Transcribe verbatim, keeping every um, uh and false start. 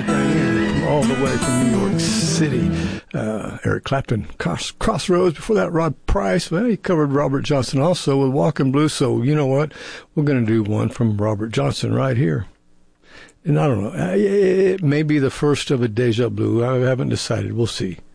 it right in from all the way from New York City. Uh, Eric Clapton, Cross, Crossroads. Before that, Rod Price. Well, he covered Robert Johnson also with Walkin' Blue. So you know what? We're going to do one from Robert Johnson right here. And I don't know. It may be the first of a Deja Blue. I haven't decided. We'll see.